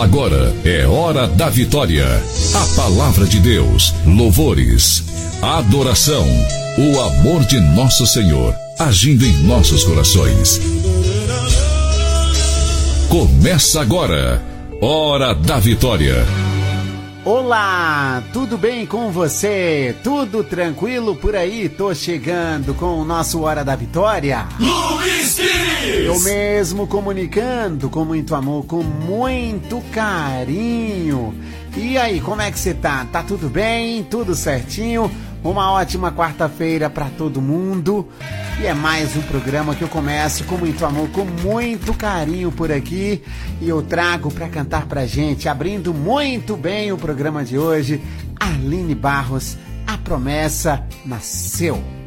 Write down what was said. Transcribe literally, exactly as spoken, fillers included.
Agora é hora da vitória. A palavra de Deus, louvores, adoração, o amor de nosso Senhor agindo em nossos corações. Começa agora, Hora da Vitória. Olá, tudo bem com você? Tudo tranquilo por aí? Tô chegando com o nosso Hora da Vitória. Luiz Pires! Eu mesmo comunicando com muito amor, com muito carinho. E aí, como é que você tá? Tá tudo bem? Tudo certinho? Uma ótima quarta-feira para todo mundo. E é mais um programa que eu começo com muito amor, com muito carinho por aqui. E eu trago para cantar pra gente, abrindo muito bem o programa de hoje, Aline Barros, A Promessa Nasceu.